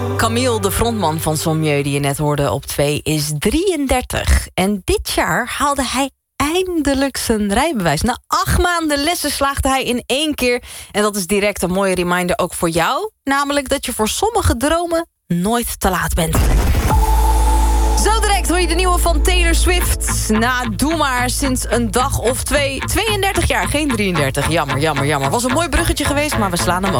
Camille, de frontman van Sommieu die je net hoorde op 2, is 33. En dit jaar haalde hij eindelijk zijn rijbewijs. Na 8 maanden lessen slaagde hij in 1 keer. En dat is direct een mooie reminder ook voor jou. Namelijk dat je voor sommige dromen nooit te laat bent. Zo direct hoor je de nieuwe van Taylor Swift. Doe maar, sinds een dag of 2. 32 jaar, geen 33. Jammer. Was een mooi bruggetje geweest, maar we slaan hem over.